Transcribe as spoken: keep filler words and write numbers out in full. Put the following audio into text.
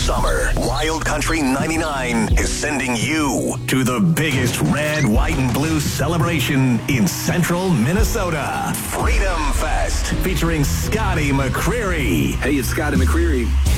summer, Wild Country ninety-nine is sending you to the biggest red, white, and blue celebration in central Minnesota. Freedom Fest, featuring Scotty McCreery. Hey, it's Scotty McCreery.